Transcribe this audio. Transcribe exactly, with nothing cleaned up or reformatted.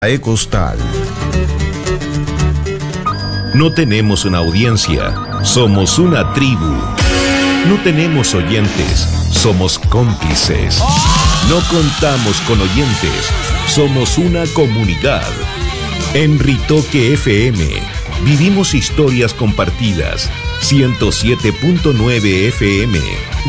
Ecostal. No tenemos una audiencia, somos una tribu. No tenemos oyentes, somos cómplices. No contamos con oyentes, somos una comunidad. En Ritoque F M, vivimos historias compartidas. ciento siete punto nueve F M,